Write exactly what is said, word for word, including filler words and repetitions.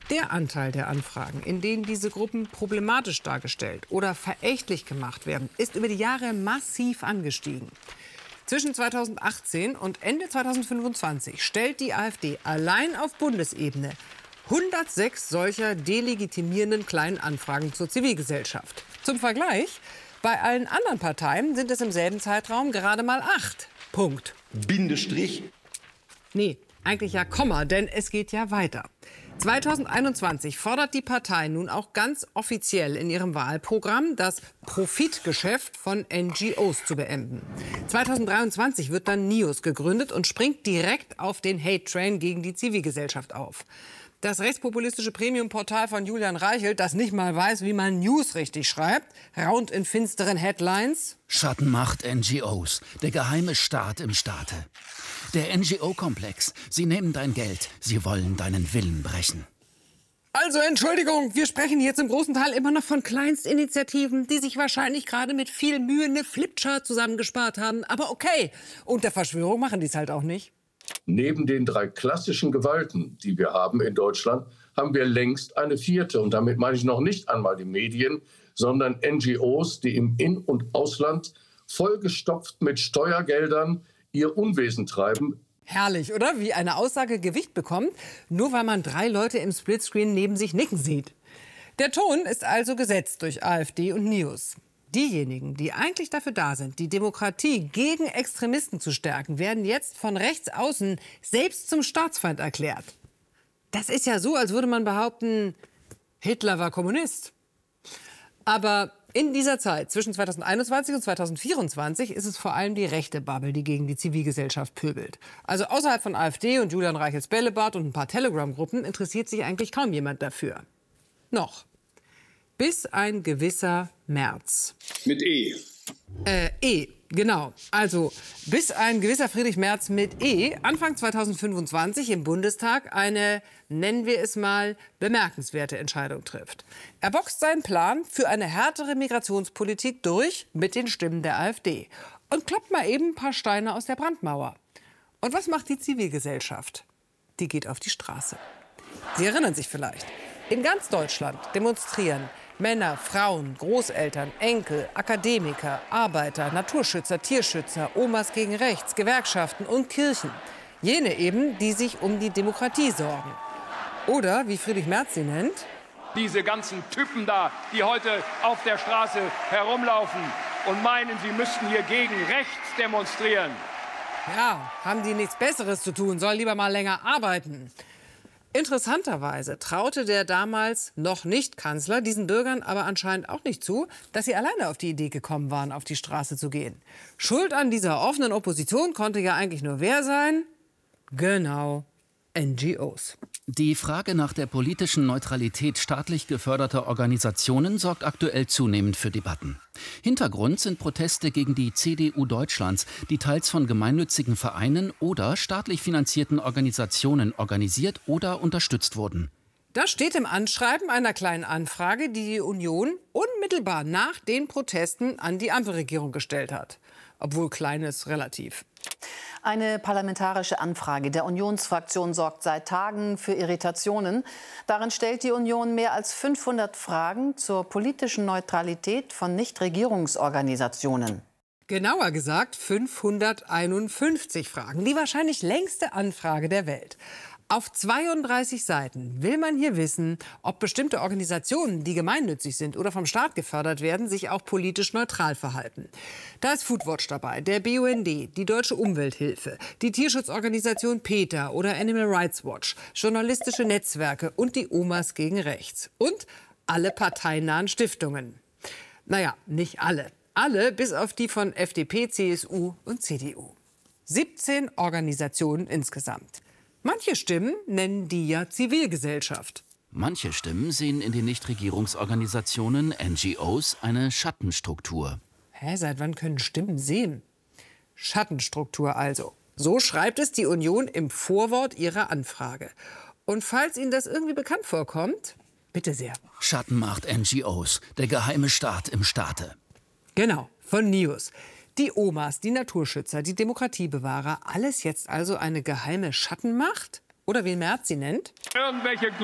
Der Anteil der Anfragen, in denen diese Gruppen problematisch dargestellt oder verächtlich gemacht werden, ist über die Jahre massiv angestiegen. Zwischen zweitausendachtzehn und Ende zweitausendfünfundzwanzig stellt die AfD allein auf Bundesebene hundertsechs solcher delegitimierenden kleinen Anfragen zur Zivilgesellschaft. Zum Vergleich, bei allen anderen Parteien sind es im selben Zeitraum gerade mal acht. Punkt. Bindestrich. Nee, eigentlich ja Komma, denn es geht ja weiter. zweitausendeinundzwanzig fordert die Partei nun auch ganz offiziell in ihrem Wahlprogramm, das Profitgeschäft von N G Os zu beenden. zweitausenddreiundzwanzig wird dann NIOS gegründet und springt direkt auf den Hate-Train gegen die Zivilgesellschaft auf. Das rechtspopulistische Premium-Portal von Julian Reichelt, das nicht mal weiß, wie man News richtig schreibt, raunt in finsteren Headlines: Schattenmacht N G Os, der geheime Staat im Staate. Der N G O-Komplex, sie nehmen dein Geld, sie wollen deinen Willen brechen. Also Entschuldigung, wir sprechen hier zum großen Teil immer noch von Kleinstinitiativen, die sich wahrscheinlich gerade mit viel Mühe eine Flipchart zusammengespart haben. Aber okay, unter Verschwörung machen die es halt auch nicht. Neben den drei klassischen Gewalten, die wir haben in Deutschland, haben wir längst eine vierte. Und damit meine ich noch nicht einmal die Medien, sondern N G Os, die im In- und Ausland vollgestopft mit Steuergeldern ihr Unwesen treiben. Herrlich, oder? Wie eine Aussage Gewicht bekommt, nur weil man drei Leute im Splitscreen neben sich nicken sieht. Der Ton ist also gesetzt durch AfD und NIOS. Diejenigen, die eigentlich dafür da sind, die Demokratie gegen Extremisten zu stärken, werden jetzt von rechts außen selbst zum Staatsfeind erklärt. Das ist ja so, als würde man behaupten, Hitler war Kommunist. Aber in dieser Zeit, zwischen zweitausendeinundzwanzig und zweitausendvierundzwanzig, ist es vor allem die rechte Bubble, die gegen die Zivilgesellschaft pöbelt. Also außerhalb von AfD und Julian Reichels Bällebad und ein paar Telegram-Gruppen interessiert sich eigentlich kaum jemand dafür. Noch. Bis ein gewisser Merz. Mit E. Äh, E, genau. Also bis ein gewisser Friedrich Merz mit E Anfang zweitausendfünfundzwanzig im Bundestag eine, nennen wir es mal, bemerkenswerte Entscheidung trifft. Er boxt seinen Plan für eine härtere Migrationspolitik durch mit den Stimmen der AfD und kloppt mal eben ein paar Steine aus der Brandmauer. Und was macht die Zivilgesellschaft? Die geht auf die Straße. Sie erinnern sich vielleicht. In ganz Deutschland demonstrieren Männer, Frauen, Großeltern, Enkel, Akademiker, Arbeiter, Naturschützer, Tierschützer, Omas gegen Rechts, Gewerkschaften und Kirchen. Jene eben, die sich um die Demokratie sorgen. Oder, wie Friedrich Merz sie nennt, diese ganzen Typen da, die heute auf der Straße herumlaufen und meinen, sie müssten hier gegen rechts demonstrieren. Ja, haben die nichts Besseres zu tun, sollen lieber mal länger arbeiten. Interessanterweise traute der damals noch nicht Kanzler diesen Bürgern aber anscheinend auch nicht zu, dass sie alleine auf die Idee gekommen waren, auf die Straße zu gehen. Schuld an dieser offenen Opposition konnte ja eigentlich nur wer sein? Genau, N G Os. Die Frage nach der politischen Neutralität staatlich geförderter Organisationen sorgt aktuell zunehmend für Debatten. Hintergrund sind Proteste gegen die C D U Deutschlands, die teils von gemeinnützigen Vereinen oder staatlich finanzierten Organisationen organisiert oder unterstützt wurden. Das steht im Anschreiben einer kleinen Anfrage, die die Union unmittelbar nach den Protesten an die Ampelregierung gestellt hat. Obwohl kleines relativ. Eine parlamentarische Anfrage der Unionsfraktion sorgt seit Tagen für Irritationen. Darin stellt die Union mehr als fünfhundert Fragen zur politischen Neutralität von Nichtregierungsorganisationen. Genauer gesagt fünfhunderteinundfünfzig Fragen. Die wahrscheinlich längste Anfrage der Welt. Auf zweiunddreißig Seiten will man hier wissen, ob bestimmte Organisationen, die gemeinnützig sind oder vom Staat gefördert werden, sich auch politisch neutral verhalten. Da ist Foodwatch dabei, der B U N D, die Deutsche Umwelthilfe, die Tierschutzorganisation PETA oder Animal Rights Watch, journalistische Netzwerke und die Omas gegen Rechts. Und alle parteinahen Stiftungen. Naja, nicht alle. Alle bis auf die von F D P, C S U und C D U. siebzehn Organisationen insgesamt. Manche Stimmen nennen die ja Zivilgesellschaft. Manche Stimmen sehen in den Nichtregierungsorganisationen N G Os eine Schattenstruktur. Hä, seit wann können Stimmen sehen? Schattenstruktur also. So schreibt es die Union im Vorwort ihrer Anfrage. Und falls Ihnen das irgendwie bekannt vorkommt, bitte sehr. Schattenmacht N G Os, der geheime Staat im Staate. Genau, von NIOS. Die Omas, die Naturschützer, die Demokratiebewahrer, alles jetzt also eine geheime Schattenmacht? Oder wie Merz sie nennt? Irgendwelche